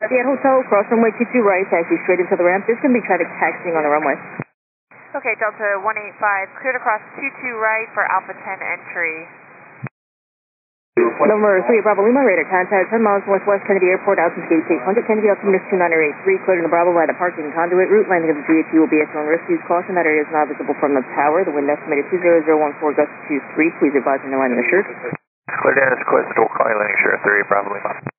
At Hotel, cross runway 22 right, taxi straight into the ramp. There's going to be traffic taxiing on the runway. Okay, Delta 185, cleared across 22 right for Alpha 10 entry. Number 3, Bravo Lima, radar contact 10 miles northwest Kennedy Airport, altitude gate 800, Kennedy altimeter 2983, cleared in the Bravo by the parking conduit route. Landing of the GAT will be at your own risk. Use caution, that area is not visible from the tower. The wind estimated 20014, gust 23. Please advise when you're landing assured. Cleared in, it's close to door calling landing assured 3, Bravo Lima.